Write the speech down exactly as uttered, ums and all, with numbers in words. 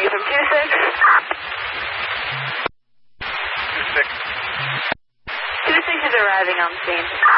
you from two six. two six. two six is arriving on scene.